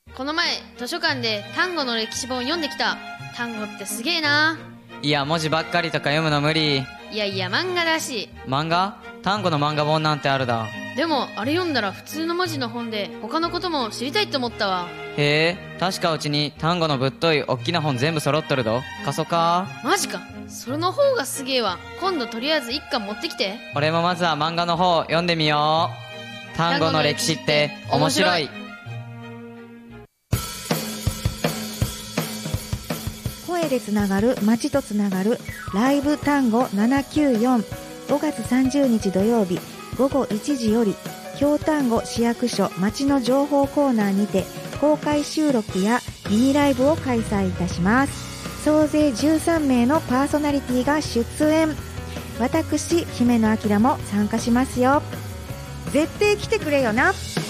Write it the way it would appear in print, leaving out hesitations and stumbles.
この前図書館で単語の歴史本を読んできた。単語ってすげえな。 いや、文字ばっかりとか読むの無理。 いやいや、漫画だし。 漫画？単語の漫画本なんてあるだ。 でもあれ読んだら普通の文字の本で他のことも知りたいと思ったわ。 へえ、確かうちに単語のぶっといおっきな本全部揃っとるど。貸そか。 マジか。その方がすげえわ。今度とりあえず一巻持ってきて。 俺もまずは漫画の方読んでみよう。単語の歴史って面白い。 声でつながる、街とつながるライブ単語794。 5月30日土曜日午後1時より京丹後市役所街の情報コーナーにて公開収録やミニライブを開催いたします。総勢13名のパーソナリティが出演。私姫野明も参加しますよ。絶対来てくれよな。